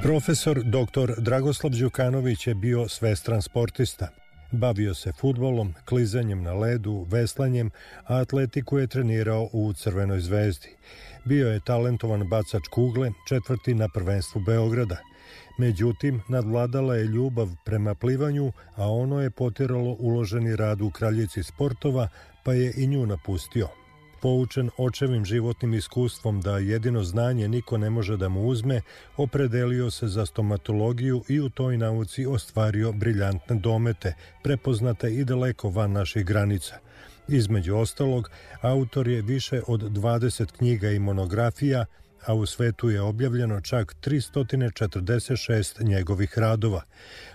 Profesor dr. Dragoslav Đukanović je bio svestran sportista. Bavio se fudbalom, klizanjem na ledu, veslanjem, a atletiku je trenirao u Crvenoj zvezdi. Bio je talentovan bacač kugle, četvrti na prvenstvu Beograda. Međutim, nadvladala je ljubav prema plivanju, a ono je potjeralo uloženi rad u kraljici sportova, pa je i nju napustio. Poučen očevim životnim iskustvom da jedino znanje niko ne može da mu uzme, opredelio se za stomatologiju i u toj nauci ostvario briljantne domete, prepoznate i daleko van naših granica. Između ostalog, autor je više od 20 knjiga i monografija, a u svetu je objavljeno čak 346 njegovih radova.